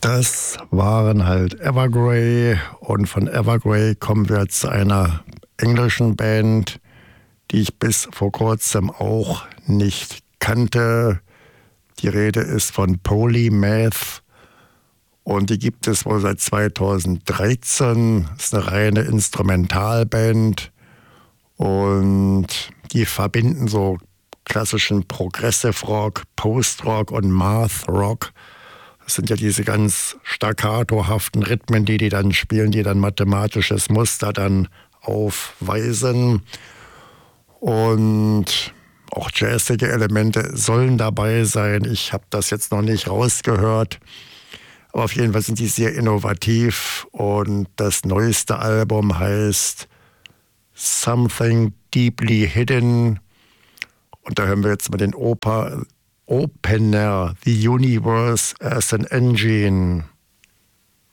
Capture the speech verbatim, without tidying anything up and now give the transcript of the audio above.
Das waren halt Evergrey und von Evergrey kommen wir zu einer englischen Band, die ich bis vor kurzem auch nicht kannte. Die Rede ist von Polymath und die gibt es wohl seit zweitausenddreizehn. Das ist eine reine Instrumentalband und die verbinden so klassischen Progressive Rock, Post-Rock und Math Rock. Das sind ja diese ganz staccatohaften Rhythmen, die die dann spielen, die dann mathematisches Muster dann aufweisen. Und auch jazzige Elemente sollen dabei sein. Ich habe das jetzt noch nicht rausgehört. Aber auf jeden Fall sind die sehr innovativ. Und das neueste Album heißt Something Deeply Hidden. Und da hören wir jetzt mal den Opa Opener, The Universe as an Engine.